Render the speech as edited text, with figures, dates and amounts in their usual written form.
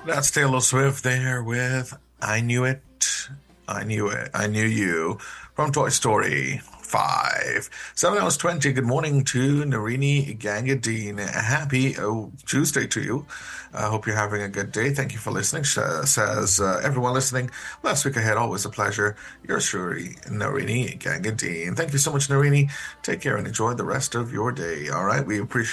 That's Taylor Swift there with I Knew It. I Knew It. I Knew You from Toy Story 5. 7 hours 20. Good morning to Narini Gangadine. Happy Tuesday to you. I hope you're having a good day. Thank you for listening. Says everyone listening, last week ahead, always a pleasure. Yours truly, Narini Gangadine. Thank you so much, Narini. Take care and enjoy the rest of your day. All right. We appreciate